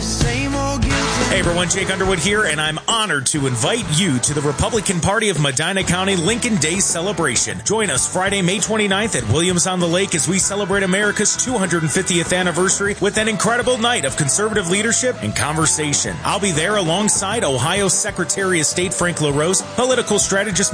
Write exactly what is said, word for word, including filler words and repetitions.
same old guilty. Hey everyone, Jake Underwood here, and I'm honored to invite you to the Republican Party of Medina County Lincoln Day celebration. Join us Friday, May twenty-ninth at Williams on the Lake as we celebrate America's two hundred fiftieth anniversary with an incredible night of conservative leadership and conversation. I'll be there alongside Ohio Secretary of State Frank LaRose, political strategist